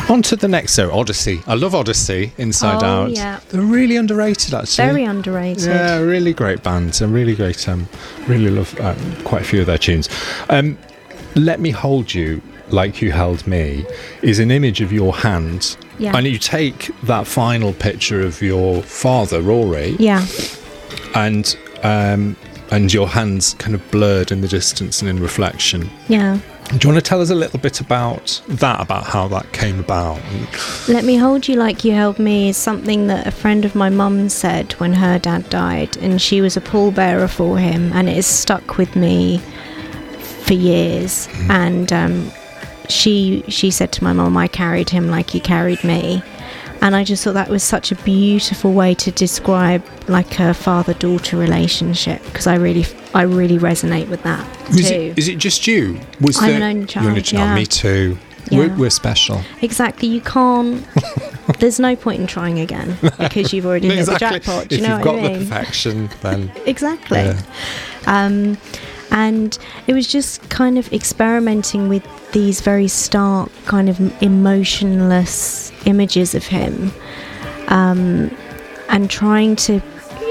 On to the next, so Odyssey. I love Odyssey, Inside Out. Yeah. They're really underrated, actually. Very underrated. Yeah, really great bands and really great. Really love quite a few of their tunes. Let Me Hold You Like You Held Me is an image of your hand. Yeah. And you take that final picture of your father, Rory. Yeah. And your hands kind of blurred in the distance and in reflection. Yeah. Do you want to tell us a little bit about that, about how that came about? Let Me Hold You Like You Held Me is something that a friend of my mum said when her dad died, and she was a pallbearer for him, and it has stuck with me for years. And she said to my mum, I carried him like he carried me. And I just thought that was such a beautiful way to describe like a father-daughter relationship, because I really resonate with that too. Is it just you? I'm an only child. You're only child. Yeah. Me too. Yeah. We're special. Exactly. You can't. There's no point in trying again because you've already hit the jackpot. Do you know what I mean? If you've got the perfection, then exactly. Yeah. And it was just kind of experimenting with these very stark, kind of emotionless images of him, and trying to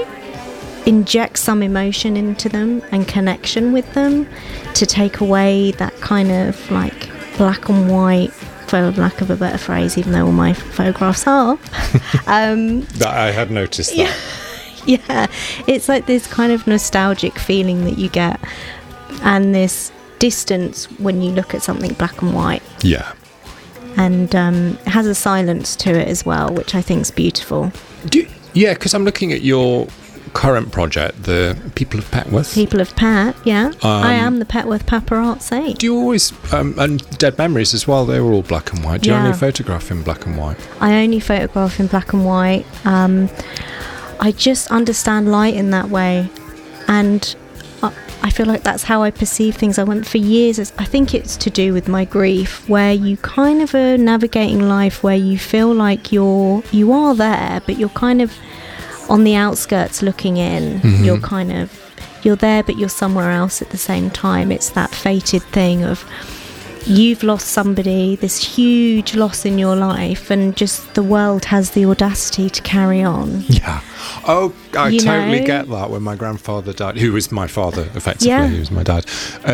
inject some emotion into them and connection with them to take away that kind of like black and white, for lack of a better phrase, even though all my photographs are. That I had noticed that. Yeah, it's like this kind of nostalgic feeling that you get, and this distance when you look at something black and white. Yeah. And it has a silence to it as well, which I think is beautiful. Yeah, because I'm looking at your current project, the People of Petworth. People of Pet, yeah. I am the Petworth paparazzi. Do you always, and Dead Memories as well, they were all black and white. Do you only photograph in black and white? I only photograph in black and white. I just understand light in that way, and I feel like that's how I perceive things. I went for years, I think it's to do with my grief, where you kind of are navigating life where you feel like you are there, but you're kind of on the outskirts looking in. Mm-hmm. You're there, but you're somewhere else at the same time. It's that fated thing of you've lost somebody, this huge loss in your life, and just the world has the audacity to carry on. Yeah. Oh, I totally get that. When my grandfather died, who was my father, effectively, he was my dad,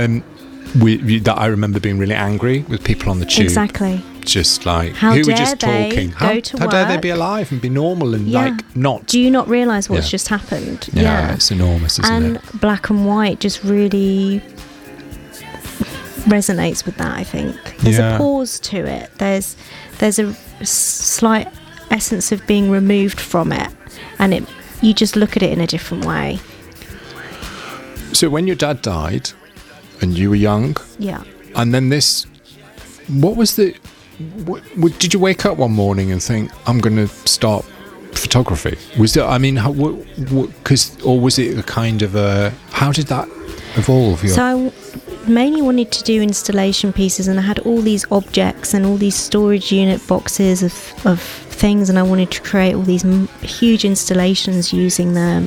that I remember being really angry with people on the tube. Exactly. Just like, how who dare were just they talking. go to how work? dare they be alive and be normal and like not. Do you not realise what's just happened? Yeah, it's enormous, isn't it? And black and white just really resonates with that, I think. There's a pause to it. There's a slight essence of being removed from it, and you just look at it in a different way. So when your dad died and you were young, and then what was the did you wake up one morning and think, I'm going to start photography? Was there, I mean, or was it a kind of how did that evolve? So I mainly wanted to do installation pieces, and I had all these objects and all these storage unit boxes of things, and I wanted to create all these huge installations using them,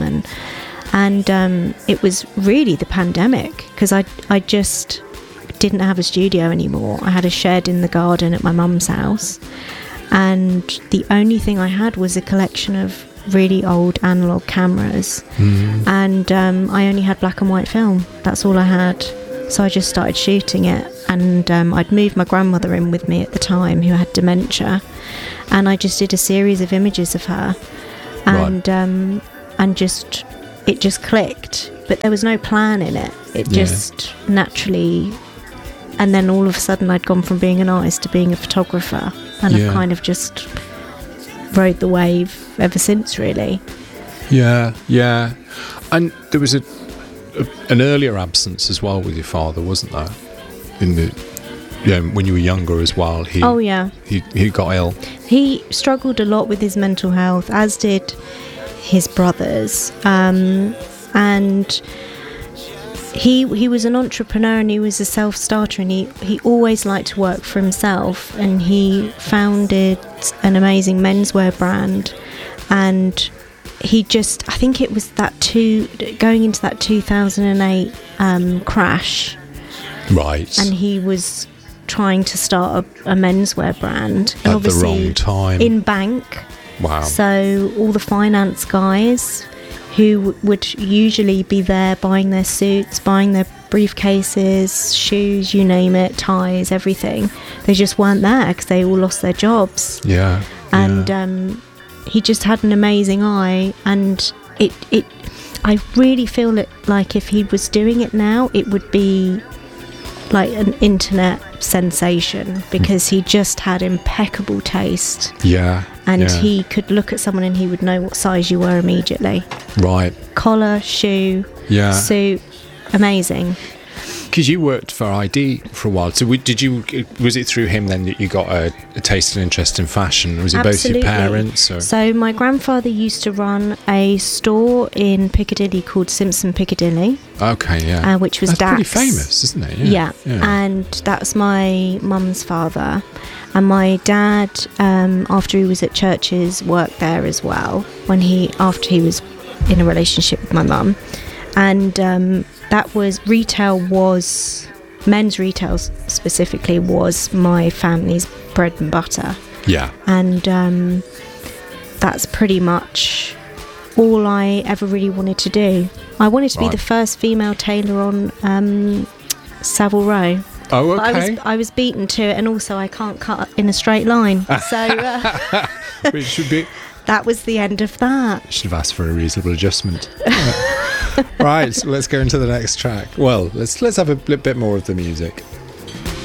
and it was really the pandemic, because I just didn't have a studio anymore. I had a shed in the garden at my mum's house, and the only thing I had was a collection of really old analog cameras, and I only had black and white film. That's all I had. So I just started shooting it, and I'd moved my grandmother in with me at the time, who had dementia, and I just did a series of images of her, and it just clicked, but there was no plan in it. It just naturally. And then all of a sudden I'd gone from being an artist to being a photographer, and I've kind of just rode the wave ever since, really. Yeah. And there was an earlier absence as well with your father, wasn't there? When you were younger as well. He got ill. He struggled a lot with his mental health, as did his brothers, and He was an entrepreneur, and he was a self-starter, and he always liked to work for himself, and he founded an amazing menswear brand, and I think it was going into that 2008 crash, right, and he was trying to start a menswear brand. And at obviously the wrong time. in bank. Wow. So all the finance guys who would usually be there buying their suits, buying their briefcases, shoes, you name it, ties, everything, they just weren't there because they all lost their jobs. Yeah. And he just had an amazing eye, and I really feel it like if he was doing it now, it would be like an internet sensation, because he just had impeccable taste. Yeah. And he could look at someone and he would know what size you were immediately. Right. Collar, shoe, suit, amazing. Because you worked for ID for a while, so was it through him then that you got a taste and interest in fashion? Was it Absolutely. both your parents? Or? So my grandfather used to run a store in Piccadilly called Simpson Piccadilly. Okay, yeah. Which was That's pretty Dax. famous, isn't it? Yeah. And that's my mum's father. And my dad, after he was at Churches, worked there as well after he was in a relationship with my mum. And men's retail specifically was my family's bread and butter. Yeah. And that's pretty much all I ever really wanted to do. I wanted to be the first female tailor on Savile Row. Oh, okay. But I was beaten to it, and also I can't cut in a straight line. So Which should be... that was the end of that. Should have asked for a reasonable adjustment. Right, so let's go into the next track. Well, let's have a bit more of the music.